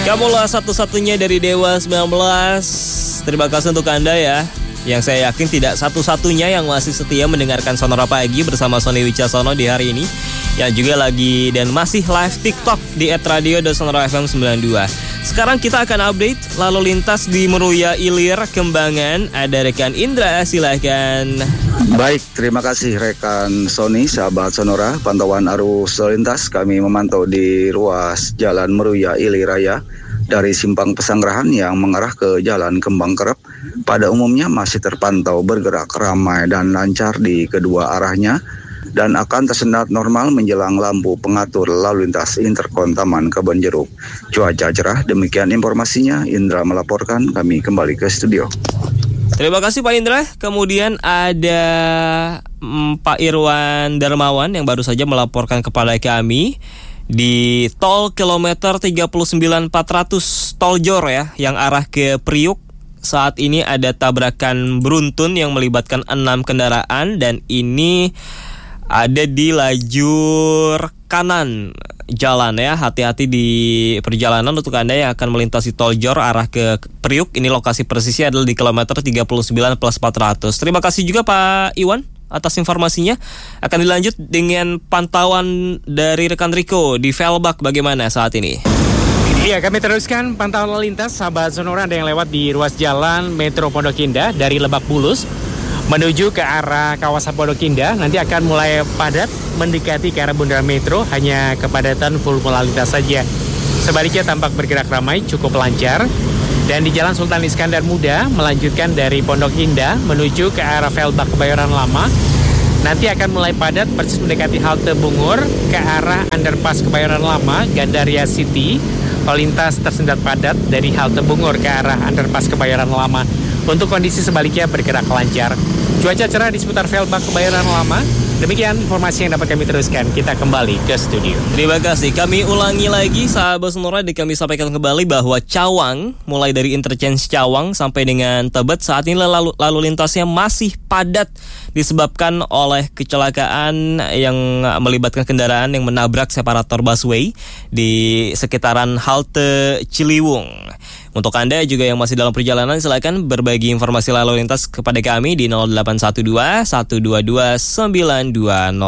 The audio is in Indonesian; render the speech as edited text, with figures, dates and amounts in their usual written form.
Kamulah satu-satunya dari Dewa 19. Terima kasih untuk Anda ya, yang saya yakin tidak satu-satunya yang masih setia mendengarkan Sonora Pagi bersama Sony Wicaksono di hari ini, yang juga lagi dan masih live TikTok di @radio.sonora_fm92. Sekarang kita akan update lalu lintas di Meruya Ilir Kembangan. Ada rekan Indra, silahkan. Baik, terima kasih rekan Sony, sahabat Sonora. Pantauan arus lalu lintas kami memantau di ruas Jalan Meruya Ilir Raya dari Simpang Pesanggerahan yang mengarah ke Jalan Kembang Kerep. Pada umumnya masih terpantau bergerak ramai dan lancar di kedua arahnya, dan akan tersendat normal menjelang lampu pengatur lalu lintas Interkon Taman Kebon Jeruk. Cuaca cerah, demikian informasinya. Indra melaporkan, kami kembali ke studio. Terima kasih Pak Indra. Kemudian ada Pak Irwan Darmawan yang baru saja melaporkan kepada kami di tol kilometer 39.400 Tol Jor ya, yang arah ke Priuk. Saat ini ada tabrakan beruntun yang melibatkan 6 kendaraan, dan ini ada di lajur kanan jalan ya. Hati-hati di perjalanan untuk Anda yang akan melintasi Tol Jor arah ke Priuk. Ini lokasi persisnya adalah di kilometer 39+400. Terima kasih juga Pak Iwan atas informasinya. Akan dilanjut dengan pantauan dari rekan Riko di Velbak. Bagaimana saat ini? Iya, kami teruskan pantauan lalu lintas sahabat Sonora. Ada yang lewat di ruas jalan Metro Pondok Indah dari Lebak Bulus menuju ke arah kawasan Pondok Indah. Nanti akan mulai padat mendekati ke arah Bundaran Metro, hanya kepadatan full lalu lintas saja. Sebaliknya tampak bergerak ramai, cukup lancar. Dan di Jalan Sultan Iskandar Muda melanjutkan dari Pondok Indah menuju ke arah Velbak Kebayoran Lama. Nanti akan mulai padat persis mendekati halte Bungur ke arah Underpass Kebayoran Lama, Gandaria City. Lalu lintas tersendat padat dari halte Bungur ke arah Underpass Kebayoran Lama. Untuk kondisi sebaliknya bergerak lancar. Cuaca cerah di seputar Velbak Kebayoran Lama. Demikian informasi yang dapat kami teruskan. Kita kembali ke studio. Terima kasih. Kami ulangi lagi sahabat Sonora, dan kami sampaikan kembali bahwa Cawang, mulai dari interchange Cawang sampai dengan Tebet, saat ini lalu lintasnya masih padat disebabkan oleh kecelakaan yang melibatkan kendaraan yang menabrak separator busway di sekitaran halte Ciliwung. Untuk Anda juga yang masih dalam perjalanan, silakan berbagi informasi lalu lintas kepada kami di 0812 122 920.